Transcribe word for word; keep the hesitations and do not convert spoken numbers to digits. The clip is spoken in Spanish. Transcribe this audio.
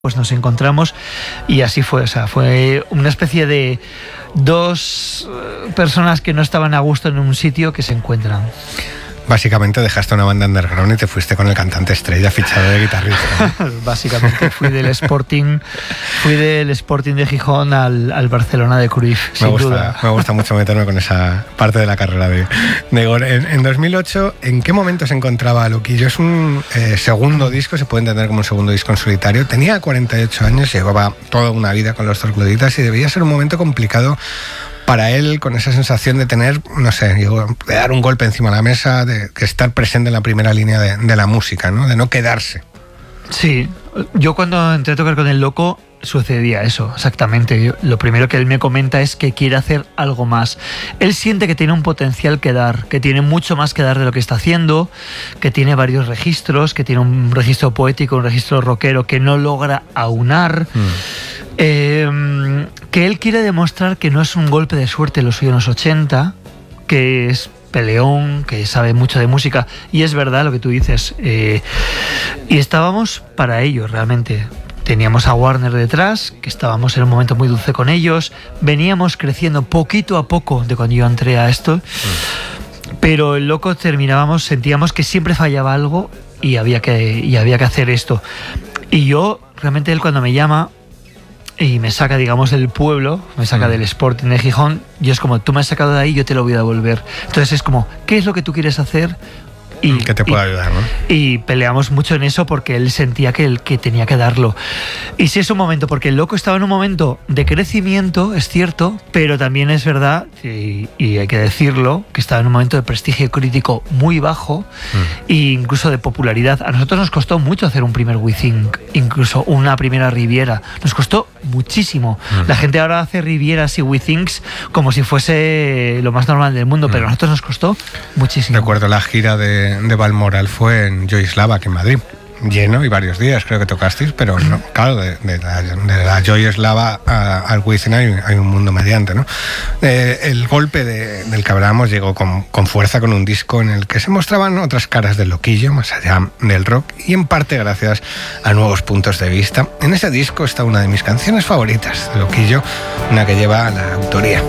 pues nos encontramos y así fue, o sea, fue una especie de dos personas que no estaban a gusto en un sitio que se encuentran. Básicamente dejaste una banda underground y te fuiste con el cantante estrella fichado de guitarrista, ¿no? Básicamente fui del Sporting, fui del Sporting de Gijón al, al Barcelona de Cruyff, me sin gusta, duda. Me gusta mucho meterme con esa parte de la carrera de, de Gore. En, en dos mil ocho, ¿en qué momento se encontraba Loquillo? Es un eh, segundo disco, se puede entender como un segundo disco en solitario. Tenía cuarenta y ocho años, llevaba toda una vida con los Trogloditas y debía ser un momento complicado para él, con esa sensación de tener, no sé, de dar un golpe encima de la mesa, de que estar presente en la primera línea de, de la música, ¿no? De no quedarse. Sí, yo cuando entré a tocar con el Loco sucedía eso, exactamente. Yo, lo primero que él me comenta es que quiere hacer algo más. Él siente que tiene un potencial que dar, que tiene mucho más que dar de lo que está haciendo, que tiene varios registros, que tiene un registro poético, un registro rockero que no logra aunar. Mm. Eh, que él quiere demostrar que no es un golpe de suerte lo suyo en los ochenta, que es peleón, que sabe mucho de música, y es verdad lo que tú dices, eh, y estábamos para ello realmente. Teníamos a Warner detrás, que estábamos en un momento muy dulce con ellos, veníamos creciendo poquito a poco de cuando yo entré a esto, mm. pero el Loco terminábamos, sentíamos que siempre fallaba algo y había que, y había que hacer esto. Y yo, realmente él cuando me llama y me saca, digamos, del pueblo, me saca mm. del Sporting de Gijón, yo es como, tú me has sacado de ahí, yo te lo voy a devolver. Entonces es como, ¿qué es lo que tú quieres hacer? Y, que te pueda ayudar, ¿no? Y peleamos mucho en eso porque él sentía que, él, que tenía que darlo. Y sí es un momento, porque el Loco estaba en un momento de crecimiento, es cierto, pero también es verdad, y, y hay que decirlo, que estaba en un momento de prestigio crítico muy bajo mm. e incluso de popularidad. A nosotros nos costó mucho hacer un primer We Think, incluso una primera Riviera. Nos costó muchísimo. Mm. La gente ahora hace Rivieras y We Thinks como si fuese lo más normal del mundo, mm. pero a nosotros nos costó muchísimo. Recuerdo la gira de de Balmoral fue en Joyslava, aquí en Madrid, lleno, y varios días creo que tocasteis, pero no, claro, de, de la, de la Joyslava al Wizzing hay, hay un mundo mediante, ¿no? Eh, el golpe de, del que hablábamos llegó con, con fuerza, con un disco en el que se mostraban otras caras del Loquillo, más allá del rock, y en parte gracias a nuevos puntos de vista. En ese disco está una de mis canciones favoritas de Loquillo, una que lleva la autoría